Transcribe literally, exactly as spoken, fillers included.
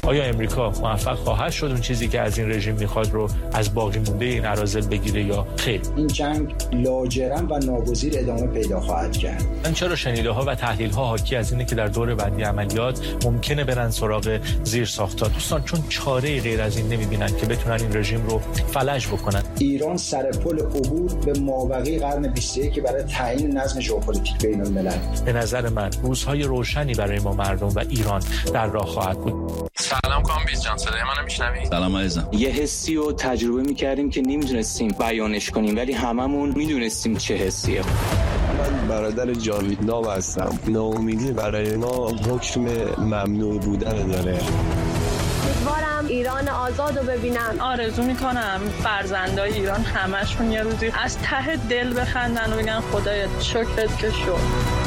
آیا امریکا موفق خواهد شد اون چیزی که از این رژیم میخواد رو از باقی مونده این اراذل بگیره یا خیر؟ این جنگ لاجرم و ناگزیر ادامه پیدا خواهد کرد. من چرا شنیده ها و تحلیل ها حاکی از اینه که در دور بعدی عملیات ممکنه برن سراغ زیر ساخت‌ها. دوستان چون چاره غیر از این نمیبینن که بتونن این رژیم رو فلج بکنن. ایران سر پل عبور به مابقی قرن بیست و یک برای تعیین نظم ژئوپلیتیک بین الملل. به نظر من روزهای روشنی برای ما مردم و ایران در راه خواهد بود. سلام کامبیز جان، صدای منو میشنوی؟ سلام عزیزم. یه حسی رو تجربه میکردیم که نمیدونستیم بیانش کنیم ولی هممون میدونستیم چه حسیه. من برادر جاوید نام هستم. ناامیدی برای ما حکم ممنوع بودن داره. امیدوارم ایران آزاد رو ببینم. آرزو میکنم فرزندای ایران همشون یه روزی از ته دل بخندن و بگن خدایا شکرت که شد.